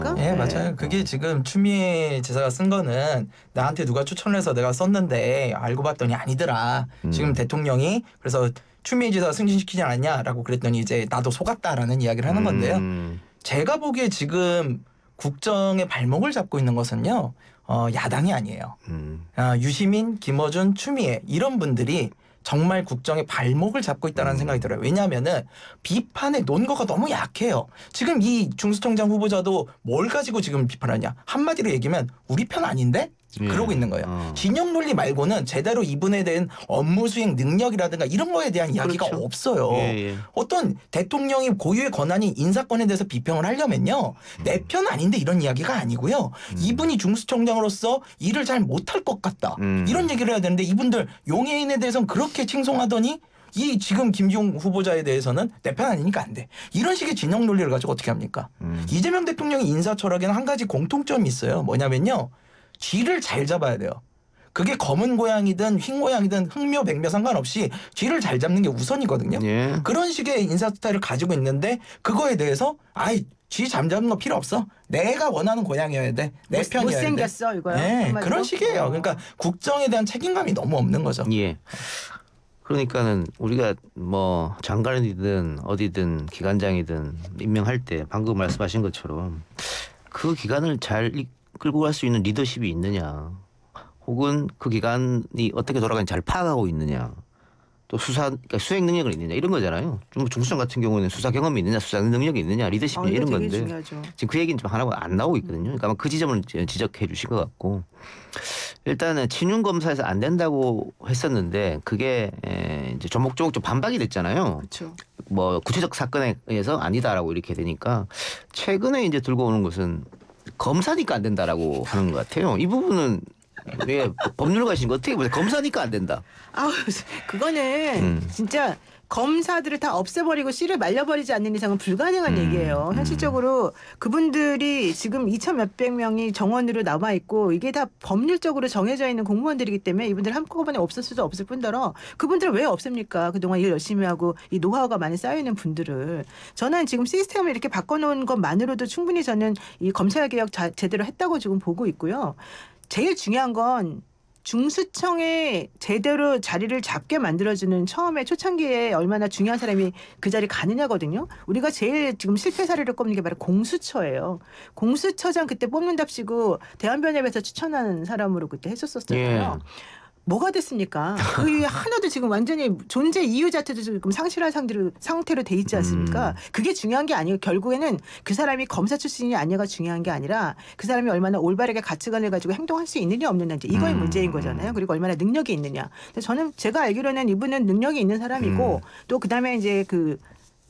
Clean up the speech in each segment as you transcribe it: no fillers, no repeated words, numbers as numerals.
아닙니까? 예, 맞아요. 그게 지금 추미애 지사가 쓴 거는 나한테 누가 추천을 해서 내가 썼는데 알고 봤더니 아니더라. 지금 대통령이 그래서 추미애 지사 승진시키지 않았냐라고 그랬더니 이제 나도 속았다라는 이야기를 하는 건데요. 제가 보기에 지금 국정의 발목을 잡고 있는 것은요. 야당이 아니에요. 유시민, 김어준, 추미애 이런 분들이 정말 국정의 발목을 잡고 있다는 생각이 들어요. 왜냐하면은 비판의 논거가 너무 약해요. 지금 이 중수청장 후보자도 뭘 가지고 지금 비판하냐. 한마디로 얘기하면 우리 편 아닌데? 그러고 있는 거예요. 진영 논리 말고는 제대로 이분에 대한 업무 수행 능력이라든가 이런 거에 대한 이야기가 그렇죠. 없어요. 어떤 대통령이 고유의 권한인 인사권에 대해서 비평을 하려면요. 내 편 아닌데 이런 이야기가 아니고요. 이분이 중수청장으로서 일을 잘 못할 것 같다. 이런 얘기를 해야 되는데 이분들 용해인에 대해서는 그렇게 칭송하더니 이 지금 김종 후보자에 대해서는 내 편 아니니까 안 돼. 이런 식의 진영 논리를 가지고 어떻게 합니까? 이재명 대통령의 인사 철학에는 한 가지 공통점이 있어요. 뭐냐면요. 쥐를 잘 잡아야 돼요. 그게 검은 고양이든 흰 고양이든 흑묘 백묘 상관없이 쥐를 잘 잡는 게 우선이거든요. 그런 식의 인사 스타일을 가지고 있는데 그거에 대해서 쥐 잠잡는 거 필요 없어. 내가 원하는 고양이여야 돼. 내 편이어야 돼. 못생겼어 이거요? 네, 그런 식이에요. 그러니까 국정에 대한 책임감이 너무 없는 거죠. 예. 그러니까는 우리가 뭐 장관이든 어디든 기관장이든 임명할 때 방금 말씀하신 것처럼 그 기관을 잘 끌고 갈 수 있는 리더십이 있느냐, 혹은 그 기관이 어떻게 돌아가는지 잘 파악하고 있느냐, 또 그러니까 수행 능력이 있느냐 이런 거잖아요. 중수청 같은 경우는 수사 경험이 있느냐, 수사 능력이 있느냐, 리더십이 이런 건데 중요하죠. 지금 그 얘기는 좀 하나가 안 나오고 있거든요. 그러니까 아마 그 지점을 지적해 주신 것 같고, 일단은 친윤 검사에서 안 된다고 했었는데 그게 이제 조목조목 좀 반박이 됐잖아요. 그렇죠. 뭐 구체적 사건에 의해서 아니다라고 이렇게 되니까 최근에 이제 들고 오는 것은 검사니까 안 된다라고 하는 것 같아요. 이 부분은 왜 법률가신 거 어떻게 보세요? 검사니까 안 된다. 그거는 진짜 검사들을 다 없애버리고 씨를 말려버리지 않는 이상은 불가능한 얘기예요. 현실적으로 그분들이 지금 2천 몇백 명이 정원으로 남아 있고 이게 다 법률적으로 정해져 있는 공무원들이기 때문에 이분들 한꺼번에 없을 수도 없을 뿐더러 그분들을 왜 없앱니까? 그동안 일 열심히 하고 이 노하우가 많이 쌓여있는 분들을. 저는 지금 시스템을 이렇게 바꿔놓은 것만으로도 충분히 저는 이 검찰개혁 제대로 했다고 지금 보고 있고요. 제일 중요한 건 중수청에 제대로 자리를 잡게 만들어주는 처음에 초창기에 얼마나 중요한 사람이 그 자리에 가느냐거든요. 우리가 제일 지금 실패 사례를 꼽는 게 바로 공수처예요. 공수처장 그때 뽑는답시고 대한변협에서 추천하는 사람으로 그때 했었었잖아요. 뭐가 됐습니까? 그 이후에 하나도 지금 완전히 존재 이유 자체도 지금 상실한 상태로 돼 있지 않습니까? 그게 중요한 게 아니고 결국에는 그 사람이 검사 출신이 아니냐가 중요한 게 아니라 그 사람이 얼마나 올바르게 가치관을 가지고 행동할 수 있느냐 없느냐 이제 이거의 문제인 거잖아요. 그리고 얼마나 능력이 있느냐. 근데 제가 알기로는 이분은 능력이 있는 사람이고 또 그다음에 이제 그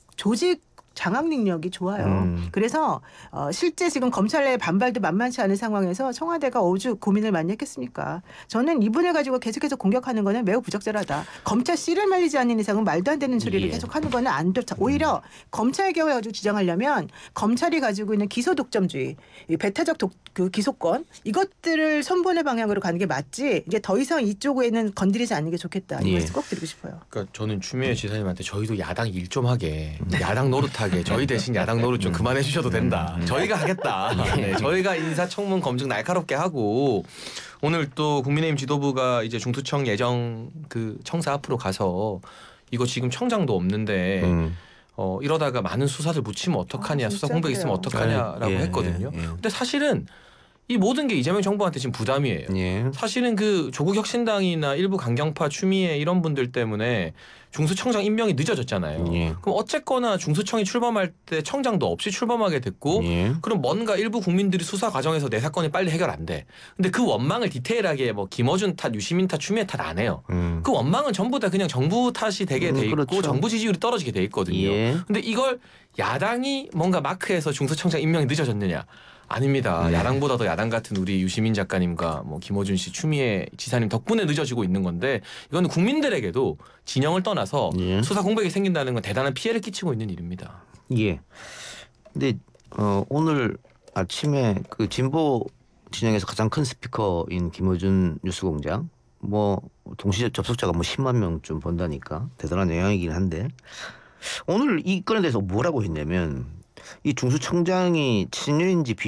조직 장악 능력이 좋아요. 그래서 실제 지금 검찰 내 반발도 만만치 않은 상황에서 청와대가 어주 고민을 많이 했겠습니까? 저는 이분을 가지고 계속해서 공격하는 거는 매우 부적절하다. 검찰 씨를 말리지 않는 이상은 말도 안 되는 소리를 계속하는 거는 안 좋다. 오히려 검찰 개혁을 가지고 주장하려면 검찰이 가지고 있는 기소 독점주의, 배타적 그 기소권 이것들을 선본의 방향으로 가는 게 맞지. 이제 더 이상 이쪽에는 건드리지 않는 게 좋겠다. 이 말씀 꼭 드리고 싶어요. 그러니까 저는 추미애 지사님한테 저희도 야당 일 좀 하게, 야당 노릇하게 저희 대신 야당 노릇 좀 그만해 주셔도 된다. 저희가 하겠다. 네, 저희가 인사청문 검증 날카롭게 하고 오늘 또 국민의힘 지도부가 이제 중수청 예정 그 청사 앞으로 가서 이거 지금 청장도 없는데 이러다가 많은 수사들 묻히면 어떡하냐, 수사 공백 있으면 어떡하냐라고 했거든요. 근데 사실은 이 모든 게 이재명 정부한테 지금 부담이에요. 사실은 그 조국 혁신당이나 일부 강경파 추미애 이런 분들 때문에 중수청장 임명이 늦어졌잖아요. 그럼 어쨌거나 중수청이 출범할 때 청장도 없이 출범하게 됐고 그럼 뭔가 일부 국민들이 수사 과정에서 내 사건이 빨리 해결 안 돼. 근데 그 원망을 디테일하게 뭐 김어준 탓, 유시민 탓, 추미애 탓 안 해요. 그 원망은 전부 다 그냥 정부 탓이 되게 돼 있고 그렇죠. 정부 지지율이 떨어지게 돼 있거든요. 근데 이걸 야당이 뭔가 마크해서 중수청장 임명이 늦어졌느냐. 아닙니다. 야당보다도 야당 같은 우리 유시민 작가님과 뭐 김어준 씨, 추미애 지사님 덕분에 늦어지고 있는 건데 이거는 국민들에게도 진영을 떠나서 수사 공백이 생긴다는 건 대단한 피해를 끼치고 있는 일입니다. 근데 오늘 아침에 그 진보 진영에서 가장 큰 스피커인 김어준 뉴스공장 뭐 동시 접속자가 뭐 10만 명쯤 본다니까 대단한 영향이긴 한데 오늘 이 건에 대해서 뭐라고 했냐면 이 중수청장이 친윤인지